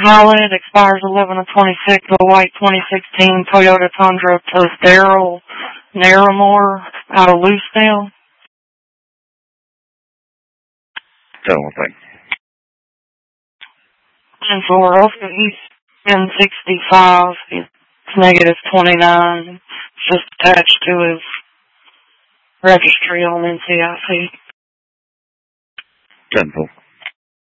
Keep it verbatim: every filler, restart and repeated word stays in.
Pilot expires eleven of twenty-six. The white twenty sixteen Toyota Tundra to Daryl Narramore out of Lucedale. Tell him one thing. And for Oscar East N sixty-five, it's negative twenty-nine. It's just attached to his registry on N C I C. Ten four.